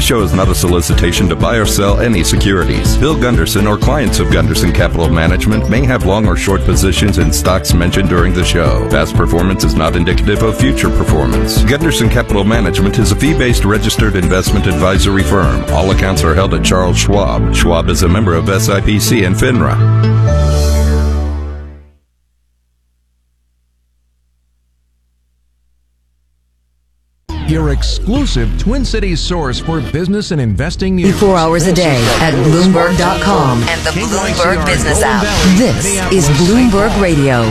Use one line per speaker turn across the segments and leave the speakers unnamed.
This show is not a solicitation to buy or sell any securities. Bill Gunderson or clients of Gunderson Capital Management may have long or short positions in stocks mentioned during the show. Past performance is not indicative of future performance. Gunderson Capital Management is a fee-based registered investment advisory firm. All accounts are held at Charles Schwab. Schwab is a member of SIPC and FINRA.
Your exclusive Twin Cities source for business and investing news.
24 hours a day at Bloomberg.com and the Bloomberg Business app. This is Bloomberg Radio.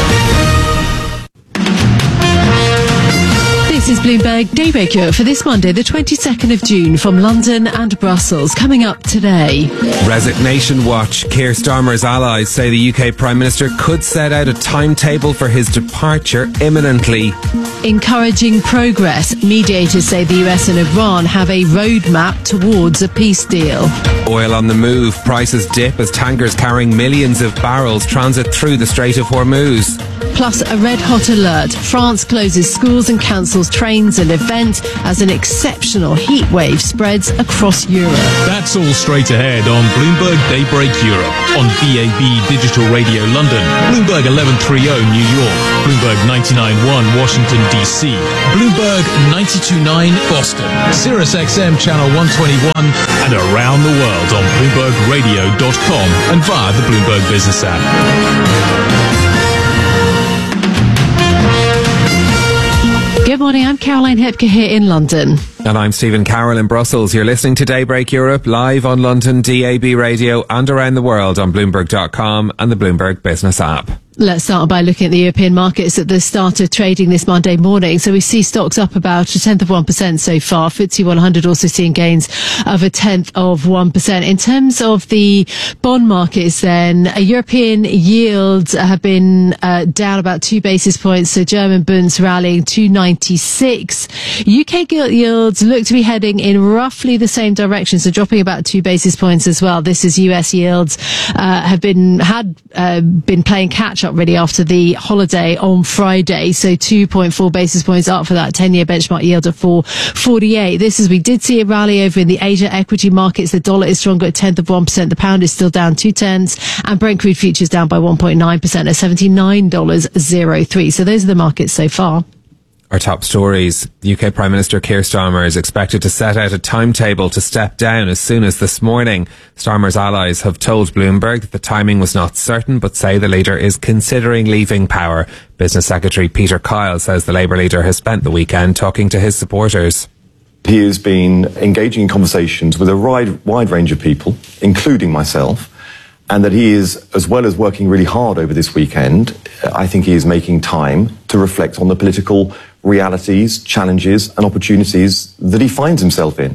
This is Bloomberg Daybreak Europe for this Monday, the 22nd of June, from London and Brussels. Coming up today.
Resignation watch. Keir Starmer's allies say the UK Prime Minister could set out a timetable for his departure imminently.
Encouraging progress. Mediators say the US and Iran have a roadmap towards a peace deal.
Oil on the move. Prices dip as tankers carrying millions of barrels transit through the Strait of Hormuz.
Plus a red-hot alert. France closes schools and cancels trains and events as an exceptional heat wave spreads across Europe.
That's all straight ahead on Bloomberg Daybreak Europe, on DAB Digital Radio London, Bloomberg 1130 New York, Bloomberg 99.1 Washington DC, Bloomberg 92.9 Boston, Sirius XM Channel 121, and around the world on BloombergRadio.com and via the Bloomberg Business app.
Good morning, I'm Caroline Hepke here in London.
And I'm Stephen Carroll in Brussels. You're listening to Daybreak Europe live on London DAB Radio and around the world on Bloomberg.com and the Bloomberg Business app. Let's start by looking at the European markets at the start of trading this Monday morning. So we see stocks up about 1/10% so far. FTSE 100 also seeing gains of 1/10%. In terms of the bond markets then, European yields have been down about 2 basis points. So German bonds rallying 296. UK gilt yields look to be heading in roughly the same direction, so dropping about 2 basis points as well. This is US yields have been playing catch up really after the holiday on Friday, so 2.4 basis points up for that 10-year benchmark yield of 4.48. This is, we did see a rally over in the Asia equity markets. The dollar is stronger at 1/10%. The pound is still down 0.2, and Brent crude futures down by 1.9% at $79.03. So those are the markets so far. Our top stories. The UK Prime Minister Keir Starmer is expected to set out a timetable to step down as soon as this morning. Starmer's allies have told Bloomberg that the timing was not certain, but say the leader is considering leaving power. Business Secretary Peter Kyle says the Labour leader has spent the weekend talking to his supporters.
He has been engaging in conversations with a wide range of people, including myself, and that he is, as well as working really hard over this weekend, I think he is making time to reflect on the political realities, challenges and opportunities that he finds himself in.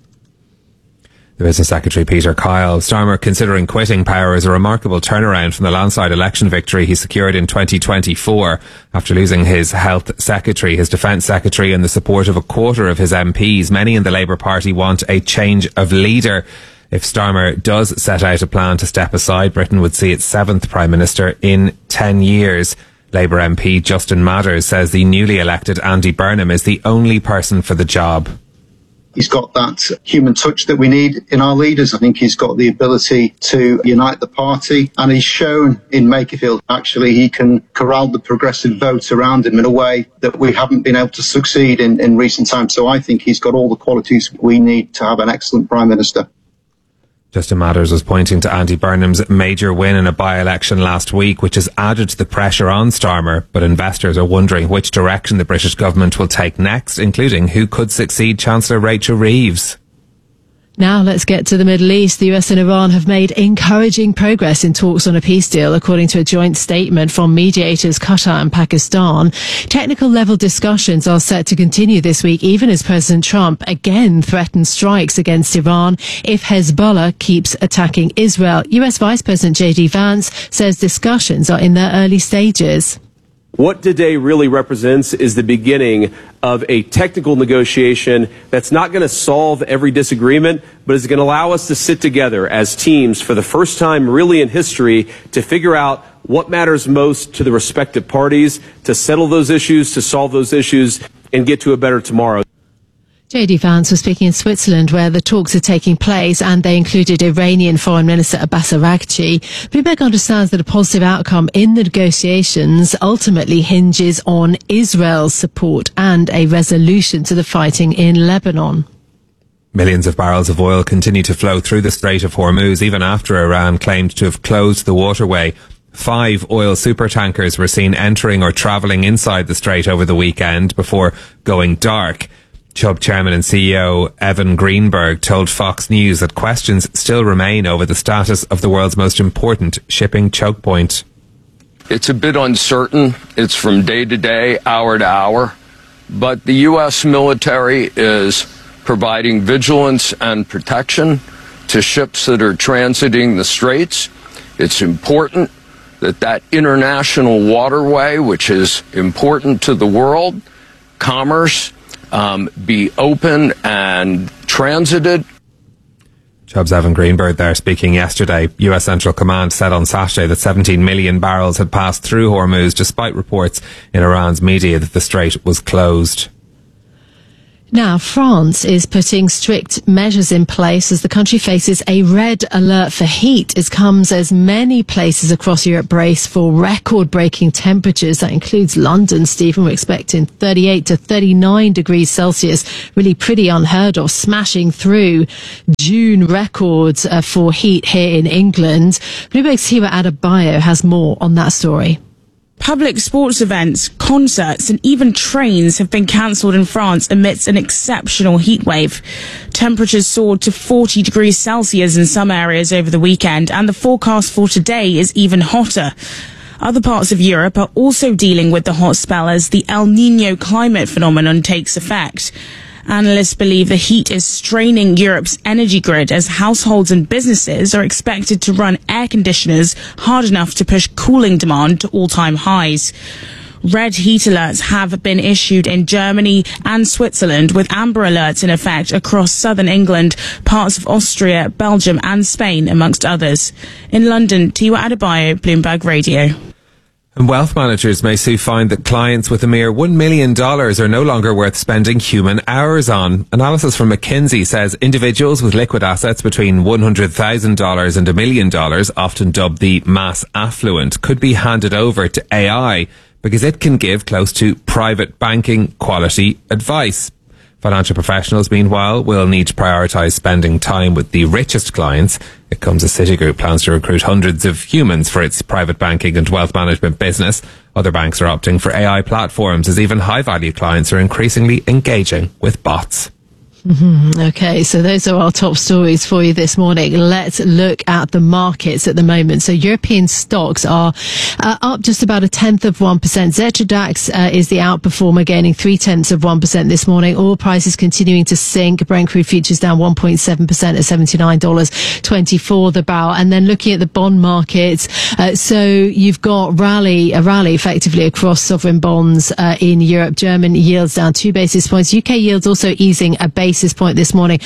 The Business Secretary Peter Kyle. Starmer considering quitting power is a remarkable turnaround from the landslide election victory he secured in 2024 after losing his health secretary, his defence secretary and the support of a quarter of his MPs. Many in the Labour Party want a change of leader. If Starmer does set out a plan to step aside, Britain would see its 7th Prime Minister in 10 years. Labour MP Justin Matters says the newly elected Andy Burnham is the only person for the job.
He's got that human touch that we need in our leaders. I think he's got the ability to unite the party, and he's shown in Makerfield actually he can corral the progressive vote around him in a way that we haven't been able to succeed in recent times. So I think he's got all the qualities we need to have an excellent Prime Minister.
Justin Matters was pointing to Andy Burnham's major win in a by-election last week, which has added to the pressure on Starmer, but investors are wondering which direction the British government will take next, including who could succeed Chancellor Rachel Reeves. Now let's get to the Middle East. The US and Iran have made encouraging progress in talks on a peace deal, according to a joint statement from mediators Qatar and Pakistan. Technical level discussions are set to continue this week, even as President Trump again threatens strikes against Iran if Hezbollah keeps attacking Israel. US Vice President J.D. Vance says discussions are in their early stages.
What today really represents is the beginning of a technical negotiation that's not going to solve every disagreement, but is going to allow us to sit together as teams for the first time really in history to figure out what matters most to the respective parties, to settle those issues, to solve those issues, and get to a better tomorrow.
JD Vance was speaking in Switzerland, where the talks are taking place, and they included Iranian Foreign Minister Abbas Araghchi. Bloomberg understands that a positive outcome in the negotiations ultimately hinges on Israel's support and a resolution to the fighting in Lebanon.
Millions of barrels of oil continue to flow through the Strait of Hormuz, even after Iran claimed to have closed the waterway. 5 oil supertankers were seen entering or travelling inside the strait over the weekend before going dark. Chubb Chairman and CEO Evan Greenberg told Fox News that questions still remain over the status of the world's most important shipping choke point.
It's a bit uncertain. It's from day to day, hour to hour. But the U.S. military is providing vigilance and protection to ships that are transiting the straits. It's important that that international waterway, which is important to the world, commerce, be open and transited.
Chubb's Evan Greenberg there speaking yesterday. US Central Command said on Saturday that 17 million barrels had passed through Hormuz, despite reports in Iran's media that the strait was closed.
Now, France is putting strict measures in place as the country faces a red alert for heat. It comes as many places across Europe brace for record-breaking temperatures. That includes London, Stephen. We're expecting 38 to 39 degrees Celsius. Really pretty unheard of, smashing through June records for heat here in England. Bloomberg's Tiwa Adebayo has more on that story.
Public sports events, concerts and even trains have been cancelled in France amidst an exceptional heatwave. Temperatures soared to 40 degrees Celsius in some areas over the weekend, and the forecast for today is even hotter. Other parts of Europe are also dealing with the hot spell as the El Niño climate phenomenon takes effect. Analysts believe the heat is straining Europe's energy grid as households and businesses are expected to run air conditioners hard enough to push cooling demand to all-time highs. Red heat alerts have been issued in Germany and Switzerland, with amber alerts in effect across southern England, parts of Austria, Belgium and Spain, amongst others. In London, Tiwa Adebayo, Bloomberg Radio.
And wealth managers may soon find that clients with a mere $1 million are no longer worth spending human hours on. Analysis from McKinsey says individuals with liquid assets between $100,000 and $1 million, often dubbed the mass affluent, could be handed over to AI because it can give close to private banking quality advice. Financial professionals, meanwhile, will need to prioritise spending time with the richest clients. It comes as Citigroup plans to recruit hundreds of humans for its private banking and wealth management business. Other banks are opting for AI platforms as even high-value clients are increasingly engaging with bots.
Okay, so those are our top stories for you this morning. Let's look at the markets at the moment. So European stocks are up just about 0.1%. Xetra DAX is the outperformer, gaining 0.3% this morning. Oil prices continuing to sink. Brent crude futures down 1.7% at $79.24 the barrel. And then looking at the bond markets, so you've got a rally effectively across sovereign bonds in Europe. German yields down 2 basis points. UK yields also easing a basis point this morning,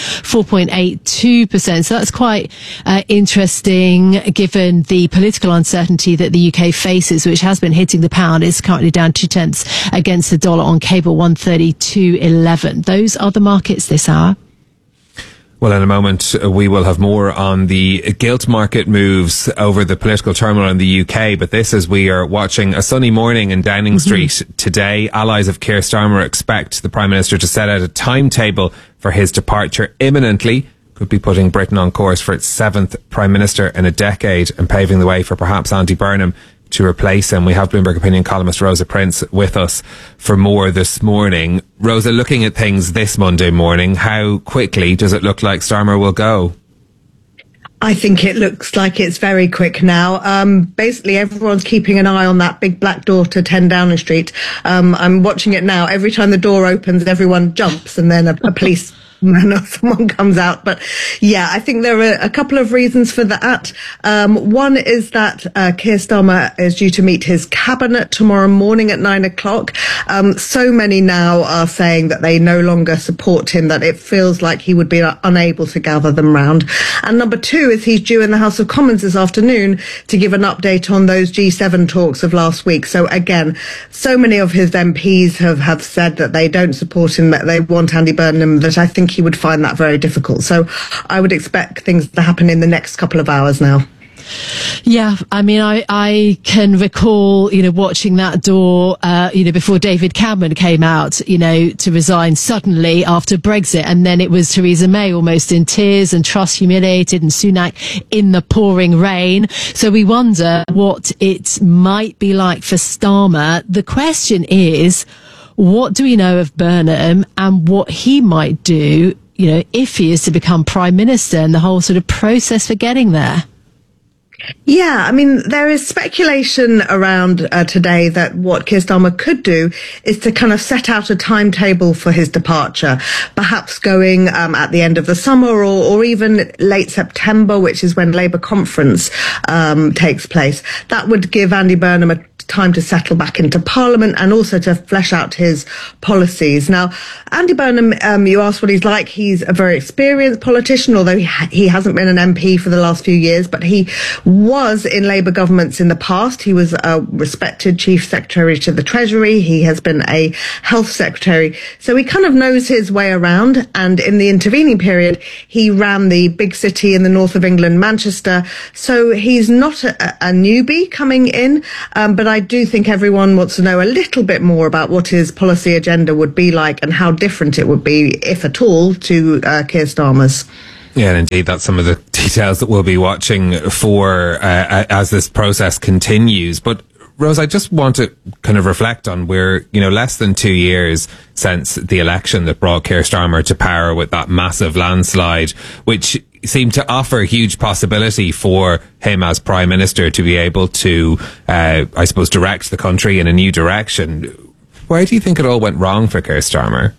4.82%. So that's quite interesting given the political uncertainty that the UK faces, which has been hitting the pound. It's currently down 0.2 against the dollar on cable, 132.11. Those are the markets this hour.
Well, in a moment, we will have more on the gilt market moves over the political turmoil in the UK. But this, as we are watching a sunny morning in Downing Street today, allies of Keir Starmer expect the Prime Minister to set out a timetable for his departure imminently. Could be putting Britain on course for its 7th Prime Minister in a decade and paving the way for perhaps Andy Burnham to replace him. We have Bloomberg opinion columnist Rosa Prince with us for more this morning. Rosa, looking at things this Monday morning, how quickly does it look like Starmer will go?
I think it looks like it's very quick now. Basically, everyone's keeping an eye on that big black door to 10 Downing Street. I'm watching it now. Every time the door opens, everyone jumps, and then a police or someone comes out. But yeah, I think there are a couple of reasons for that. One is that Keir Starmer is due to meet his cabinet tomorrow morning at 9 o'clock. So many now are saying that they no longer support him, that it feels like he would be unable to gather them round. And number two is he's due in the House of Commons this afternoon to give an update on those G7 talks of last week. So again, so many of his MPs have said that they don't support him, that they want Andy Burnham, that I think he would find that very difficult. So I would expect things to happen in the next couple of hours now.
Yeah, I mean, I can recall, watching that door, before David Cameron came out, to resign suddenly after Brexit. And then it was Theresa May almost in tears and Truss humiliated and Sunak in the pouring rain. So we wonder what it might be like for Starmer. The question is, what do we know of Burnham and what he might do, if he is to become Prime Minister and the whole sort of process for getting there?
Yeah, I mean, there is speculation around today that what Keir Starmer could do is to kind of set out a timetable for his departure, perhaps going at the end of the summer or even late September, which is when Labour conference takes place. That would give Andy Burnham a time to settle back into Parliament and also to flesh out his policies. Now, Andy Burnham, you asked what he's like. He's a very experienced politician, although he hasn't been an MP for the last few years, but he was in Labour governments in the past. He was a respected Chief Secretary to the Treasury. He has been a Health Secretary. So he kind of knows his way around. And in the intervening period, he ran the big city in the north of England, Manchester. So he's not a newbie coming in, but I do think everyone wants to know a little bit more about what his policy agenda would be like and how different it would be, if at all, to Keir Starmer's.
Yeah, and indeed, that's some of the details that we'll be watching for as this process continues. But Rose, I just want to kind of reflect on we're, less than 2 years since the election that brought Keir Starmer to power with that massive landslide, which seemed to offer a huge possibility for him as Prime Minister to be able to, I suppose, direct the country in a new direction. Where do you think it all went wrong for Keir Starmer?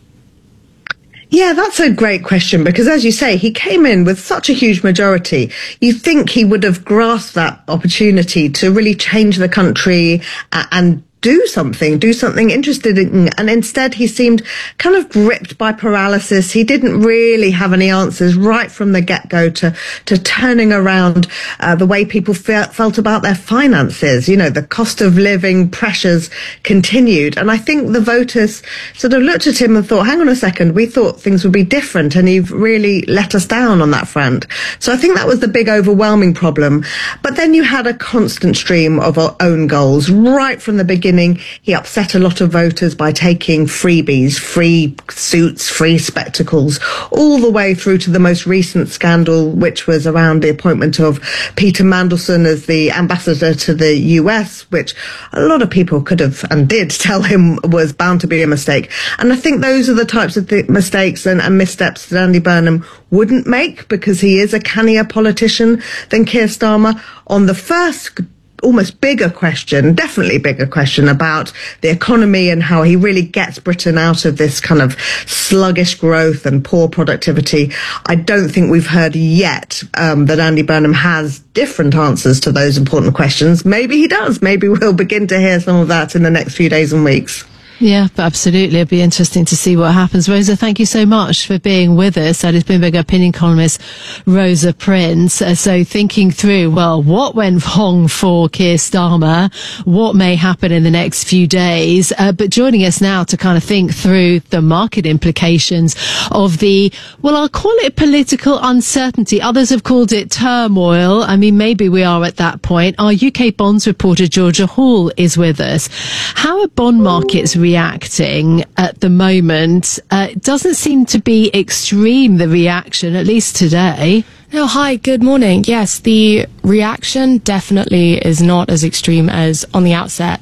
Yeah, that's a great question, because as you say, he came in with such a huge majority. You think he would have grasped that opportunity to really change the country and do something interesting. And instead he seemed kind of gripped by paralysis. He didn't really have any answers right from the get-go to turning around the way people felt about their finances. The cost of living pressures continued. And I think the voters sort of looked at him and thought, hang on a second, we thought things would be different and you've really let us down on that front. So I think that was the big overwhelming problem. But then you had a constant stream of our own goals right from the beginning. He upset a lot of voters by taking freebies, free suits, free spectacles, all the way through to the most recent scandal, which was around the appointment of Peter Mandelson as the ambassador to the US, which a lot of people could have and did tell him was bound to be a mistake. And I think those are the types of mistakes and missteps that Andy Burnham wouldn't make, because he is a cannier politician than Keir Starmer. On the first almost definitely bigger question about the economy and how he really gets Britain out of this kind of sluggish growth and poor productivity, I don't think we've heard yet that Andy Burnham has different answers to those important questions. Maybe he does. Maybe we'll begin to hear some of that in the next few days and weeks.
Yeah, absolutely. It'll be interesting to see what happens. Rosa, thank you so much for being with us. That is Bloomberg opinion columnist Rosa Prince. So thinking through, what went wrong for Keir Starmer? What may happen in the next few days? But joining us now to kind of think through the market implications of I'll call it political uncertainty. Others have called it turmoil. I mean, maybe we are at that point. Our UK bonds reporter Georgia Hall is with us. How are bond markets reacting at the moment? It doesn't seem to be extreme, the reaction, at least today.
No, hi, good morning. Yes, the reaction definitely is not as extreme as on the outset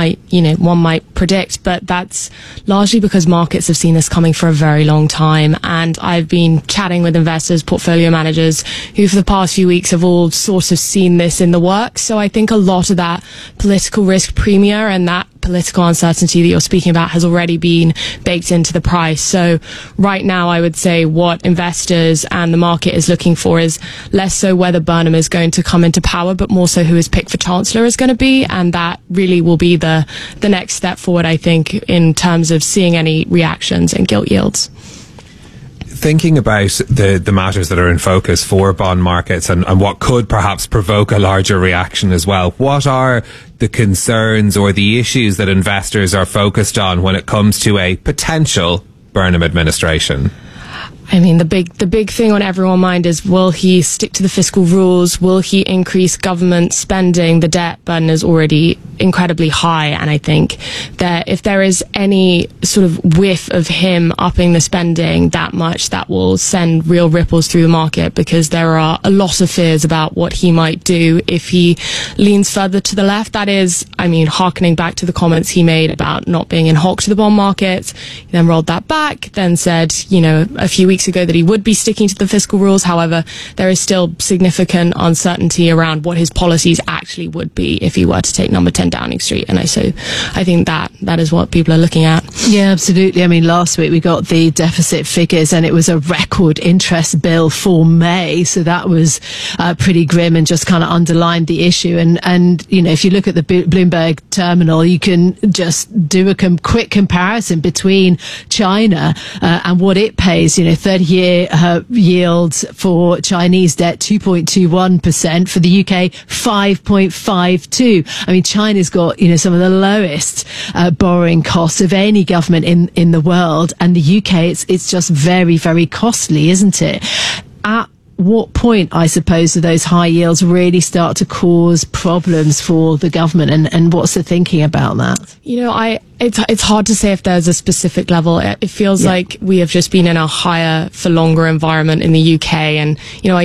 one might predict, but that's largely because markets have seen this coming for a very long time. And I've been chatting with investors, portfolio managers, who for the past few weeks have all sort of seen this in the works. So I think a lot of that political risk premium and that political uncertainty that you're speaking about has already been baked into the price. So right now, I would say what investors and the market is looking for is less so whether Burnham is going to come into power, but more so who his pick for Chancellor is going to be. And that really will be the next step forward, I think, in terms of seeing any reactions in gilt yields.
Thinking about the matters that are in focus for bond markets and what could perhaps provoke a larger reaction as well, what are the concerns or the issues that investors are focused on when it comes to a potential Burnham administration?
I mean, the big thing on everyone's mind is, will he stick to the fiscal rules? Will he increase government spending? The debt burden is already incredibly high, and I think that if there is any sort of whiff of him upping the spending that much, that will send real ripples through the market, because there are a lot of fears about what he might do if he leans further to the left. That is, I mean, harkening back to the comments he made about not being in hock to the bond markets. He then rolled that back, then said, a few weeks ago that he would be sticking to the fiscal rules. However, there is still significant uncertainty around what his policies actually would be if he were to take number 10 Downing Street. And I think that is what people are looking at.
Yeah, absolutely. I mean, last week we got the deficit figures and it was a record interest bill for May. So that was pretty grim and just kind of underlined the issue. And if you look at the Bloomberg terminal, you can just do a quick comparison between China and what it pays. 30-year yields for Chinese debt, 2.21%. For the UK, 5.52. I mean, China's got, some of the lowest borrowing costs of any government in the world. And the UK, it's just very, very costly, isn't it? At what point, I suppose, do those high yields really start to cause problems for the government? And what's the thinking about that?
It's hard to say if there's a specific level. It feels like we have just been in a higher for longer environment in the UK. And, I